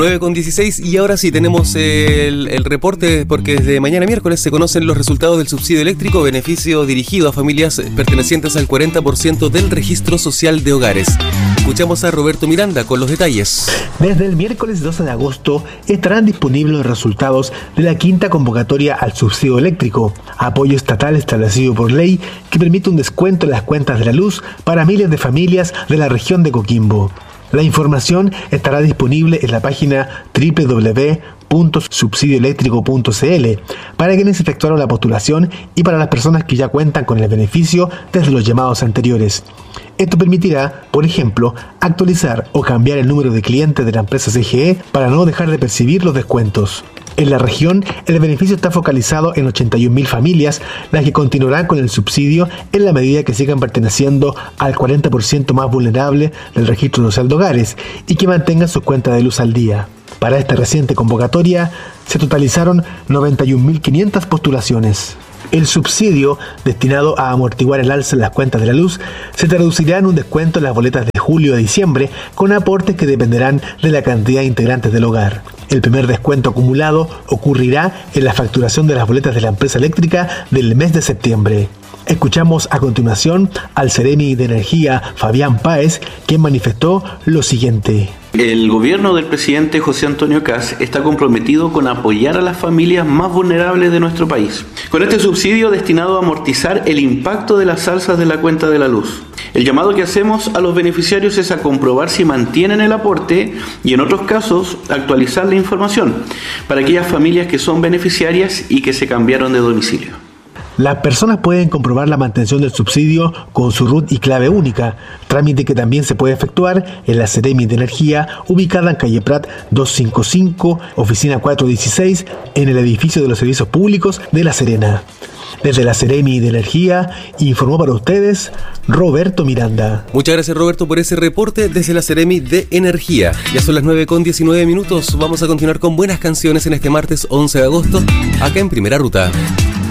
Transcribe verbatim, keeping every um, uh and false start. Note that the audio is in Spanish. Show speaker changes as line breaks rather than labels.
nueve con dieciséis y ahora sí tenemos el, el reporte porque desde mañana miércoles se conocen los resultados del subsidio eléctrico, beneficio dirigido a familias pertenecientes al cuarenta por ciento del registro social de hogares. Escuchamos a Roberto Miranda con los detalles.
Desde el miércoles doce de agosto estarán disponibles los resultados de la quinta convocatoria al subsidio eléctrico, apoyo estatal establecido por ley que permite un descuento en las cuentas de la luz para miles de familias de la región de Coquimbo. La información estará disponible en la página doble u doble u doble u punto subsidio eléctrico punto c l para quienes efectuaron la postulación y para las personas que ya cuentan con el beneficio desde los llamados anteriores. Esto permitirá, por ejemplo, actualizar o cambiar el número de clientes de la empresa C G E para no dejar de percibir los descuentos. En la región, el beneficio está focalizado en ochenta y un mil familias, las que continuarán con el subsidio en la medida que sigan perteneciendo al cuarenta por ciento más vulnerable del registro social de hogares y que mantengan sus cuentas de luz al día. Para esta reciente convocatoria se totalizaron noventa y un mil quinientas postulaciones. El subsidio, destinado a amortiguar el alza en las cuentas de la luz, se traducirá en un descuento en las boletas de julio a diciembre, con aportes que dependerán de la cantidad de integrantes del hogar. El primer descuento acumulado ocurrirá en la facturación de las boletas de la empresa eléctrica del mes de septiembre. Escuchamos a continuación al Seremi de Energía, Fabián Páez, quien manifestó lo siguiente.
El gobierno del presidente José Antonio Kast está comprometido con apoyar a las familias más vulnerables de nuestro país, con este subsidio destinado a amortizar el impacto de las alzas de la cuenta de la luz. El llamado que hacemos a los beneficiarios es a comprobar si mantienen el aporte y en otros casos actualizar la información para aquellas familias que son beneficiarias y que se cambiaron de domicilio.
Las personas pueden comprobar la mantención del subsidio con su R U T y clave única, trámite que también se puede efectuar en la Seremi de Energía, ubicada en calle Prat doscientos cincuenta y cinco, oficina cuatrocientos dieciséis, en el edificio de los servicios públicos de La Serena. Desde la Seremi de Energía, informó para ustedes Roberto Miranda.
Muchas gracias, Roberto, por ese reporte desde la Seremi de Energía. Ya son las nueve con diecinueve minutos. Vamos a continuar con buenas canciones en este martes once de agosto, acá en Primera Ruta.